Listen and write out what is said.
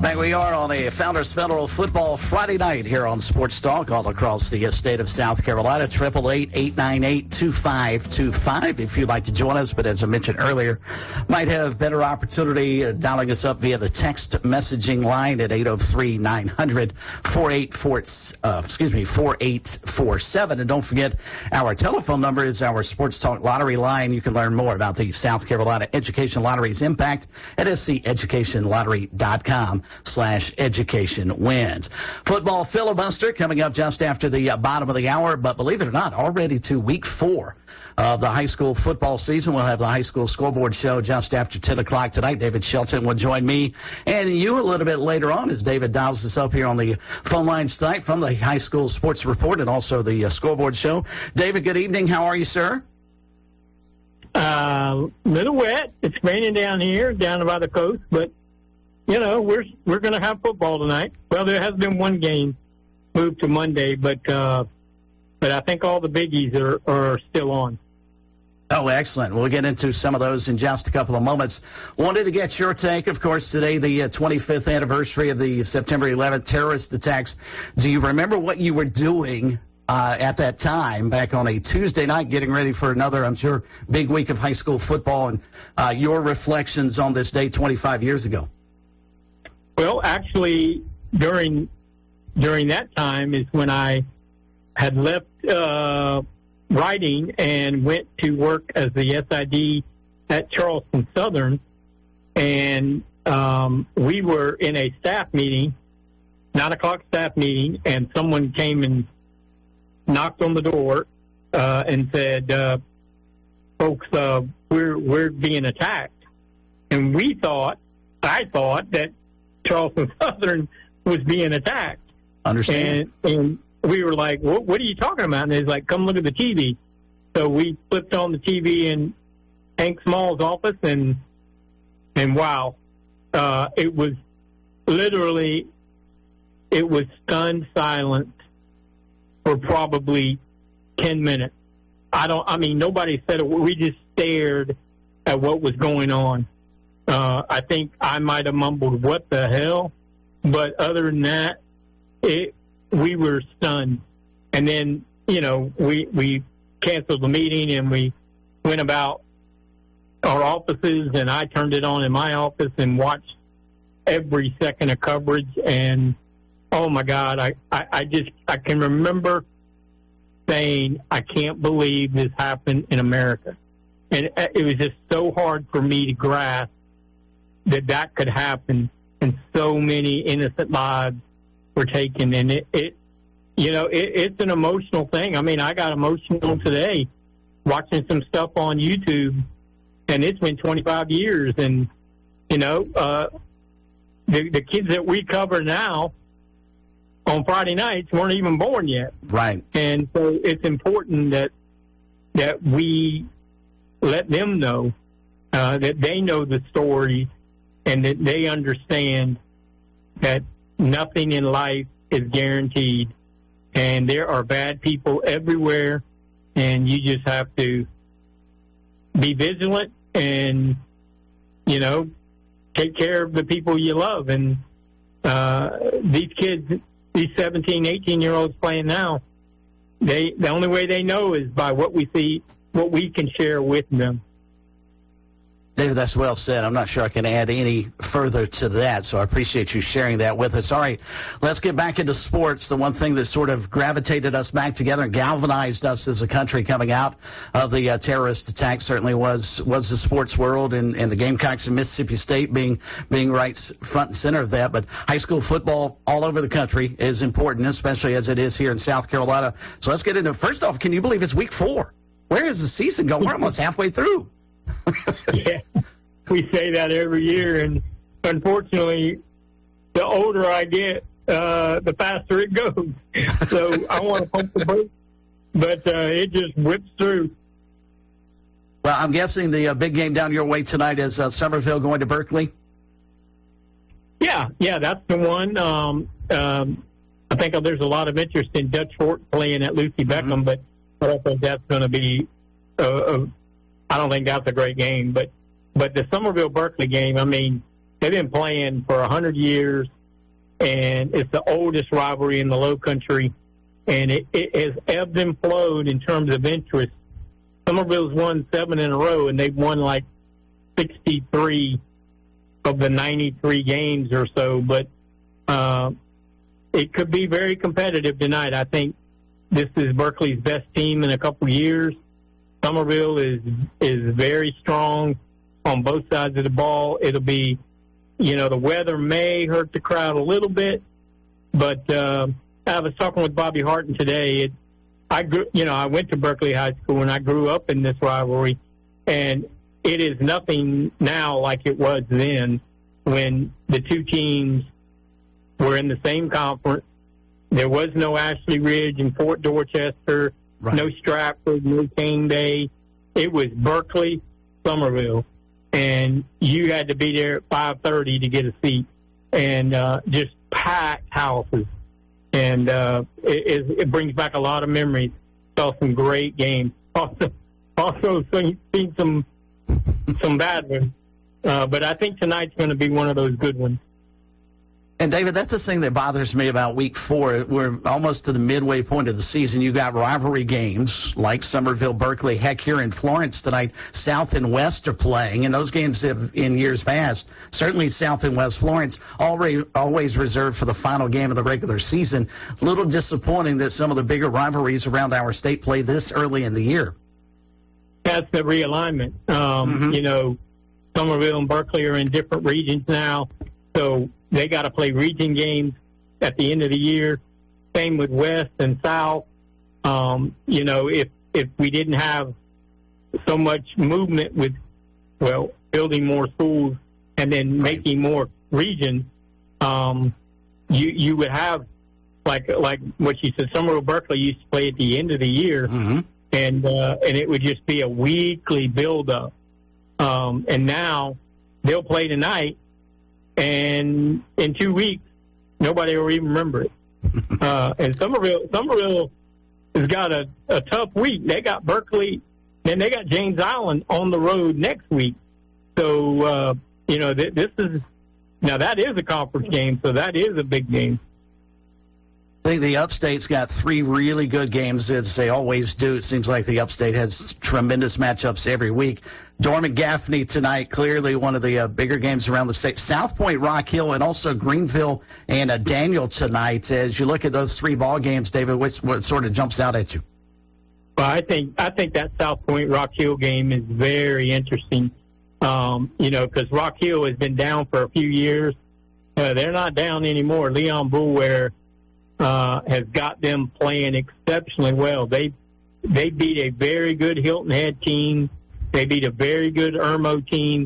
Back we are on a Founders Federal Football Friday night here on Sports Talk all across the state of South Carolina. 888-898-2525 if you'd like to join us. But as I mentioned earlier, might have better opportunity dialing us up via the text messaging line at 803-900-4847. And don't forget, our telephone number is our Sports Talk Lottery line. You can learn more about the South Carolina Education Lottery's impact at sceducationlottery.com/education wins. Football filibuster coming up just after the bottom of the hour, but believe it or not, already to week 4 of the high school football season. We'll have the high school scoreboard show just after 10 o'clock tonight. David Shelton will join me and you a little bit later on as David dials us up here on the phone lines tonight from the high school sports report and also the scoreboard show. David, good evening. How are you, sir? Little wet. It's raining down here, down by the coast, but you know, we're going to have football tonight. Well, there has been one game moved to Monday, but I think all the biggies are still on. Oh, excellent. We'll get into some of those in just a couple of moments. Wanted to get your take, of course, today, the 25th anniversary of the September 11th terrorist attacks. Do you remember what you were doing at that time, back on a Tuesday night, getting ready for another, I'm sure, big week of high school football, and your reflections on this day 25 years ago? Well, actually, during that time is when I had left writing and went to work as the SID at Charleston Southern, and we were in a staff meeting, 9 o'clock staff meeting, and someone came and knocked on the door and said, "Folks, we're being attacked," and I thought that Charleston Southern was being attacked. Understand. And we were like, what are you talking about? And he's like, come look at the TV. So we flipped on the TV in Hank Small's office, and wow, it was literally, it was stunned silence for probably 10 minutes. Nobody said it. We just stared at what was going on. I think I might have mumbled, "What the hell?" But other than that, we were stunned. And then, you know, we canceled the meeting and we went about our offices, and I turned it on in my office and watched every second of coverage. And, oh, my God, I can remember saying, I can't believe this happened in America. And it was just so hard for me to grasp that could happen, and so many innocent lives were taken. And it's an emotional thing. I mean, I got emotional today watching some stuff on YouTube, and it's been 25 years. And, you know, the kids that we cover now on Friday nights weren't even born yet. Right. And so it's important that we let them know that they know the stories, and that they understand that nothing in life is guaranteed, and there are bad people everywhere, and you just have to be vigilant and, you know, take care of the people you love. And these kids, these 17, 18-year-olds playing now, the only way they know is by what we see, what we can share with them. David, that's well said. I'm not sure I can add any further to that, so I appreciate you sharing that with us. All right, let's get back into sports. The one thing that sort of gravitated us back together and galvanized us as a country coming out of the terrorist attack certainly was the sports world, and the Gamecocks and Mississippi State being right front and center of that. But high school football all over the country is important, especially as it is here in South Carolina. So let's get into it. First off, can you believe it's week 4? Where is the season going? We're almost halfway through. Yeah, we say that every year, and unfortunately, the older I get, the faster it goes. So I want to pump the brakes, but it just whips through. Well, I'm guessing the big game down your way tonight is Summerville going to Berkeley? Yeah, that's the one. I think there's a lot of interest in Dutch Fort playing at Lucy Beckham, but I don't think that's going to be I don't think that's a great game. But the Summerville-Berkeley game, I mean, they've been playing for 100 years, and it's the oldest rivalry in the Low Country, and it has ebbed and flowed in terms of interest. Summerville's won 7 in a row, and they've won like 63 of the 93 games or so, but it could be very competitive tonight. I think this is Berkeley's best team in a couple years. Summerville is very strong on both sides of the ball. It'll be, the weather may hurt the crowd a little bit, but I was talking with Bobby Harton today. I went to Berkeley High School, and I grew up in this rivalry, and it is nothing now like it was then when the two teams were in the same conference. There was no Ashley Ridge and Fort Dorchester, right. No Stratford, no Cane Bay. It was Berkeley, Summerville, and you had to be there at 5:30 to get a seat, and just packed houses. And it brings back a lot of memories. Saw some great games. Also seen some bad ones. But I think tonight's going to be one of those good ones. And, David, that's the thing that bothers me about Week 4. We're almost to the midway point of the season. You got rivalry games like Summerville, Berkeley. Heck, here in Florence tonight, South and West are playing. And those games have, in years past, certainly South and West Florence, always reserved for the final game of the regular season. A little disappointing that some of the bigger rivalries around our state play this early in the year. That's the realignment. Summerville and Berkeley are in different regions now, so they got to play region games at the end of the year. Same with West and South. If we didn't have so much movement with, building more schools and then making more regions, you would have like what you said. Summerville Berkeley used to play at the end of the year, and it would just be a weekly build-up. And now they'll play tonight, and in 2 weeks, nobody will even remember it. And Summerville has got a tough week. They got Berkeley, then they got James Island on the road next week. So, that is a conference game, so that is a big game. I think the Upstate's got 3 really good games, as they always do. It seems like the Upstate has tremendous matchups every week. Dorman Gaffney tonight, clearly one of the bigger games around the state. South Point, Rock Hill, and also Greenville and Daniel tonight. As you look at those 3 ball games, David, what sort of jumps out at you? Well, I think that South Point Rock Hill game is very interesting. Because Rock Hill has been down for a few years. They're not down anymore. Leon Boulware has got them playing exceptionally well. They beat a very good Hilton Head team. They beat a very good Irmo team.